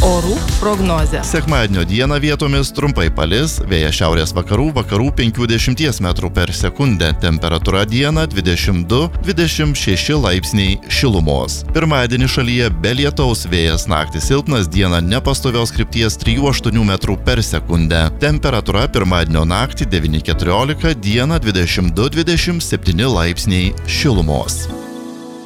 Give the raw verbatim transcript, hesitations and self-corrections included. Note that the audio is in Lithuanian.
Orų prognozė. Sekmadienio dieną vietomis trumpai palis, vėjas šiaurės vakarų, vakarų penkiasdešimt metrų per sekundę, temperatūra dieną dvidešimt du dvidešimt šeši laipsniai šilumos. Pirmadienį šalyje be lietaus, vėjas naktį silpnas, dieną nepastovios krypties trijų aštuonių metrų per sekundę. Temperatūra pirmadienio naktį devyni keturiolika, dieną dvidešimt du dvidešimt septyni laipsniai šilumos.